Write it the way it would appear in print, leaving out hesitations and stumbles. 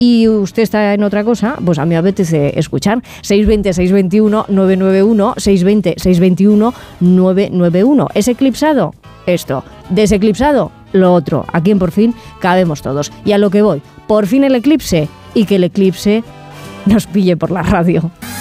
y usted está en otra cosa, pues a mí me apetece escuchar. 620-621-991, 620-621-991. ¿Es eclipsado? Esto. ¿Deseclipsado? Lo otro. Aquí en Por Fin cabemos todos. Y a lo que voy, por fin el eclipse, y que el eclipse nos pille por la radio.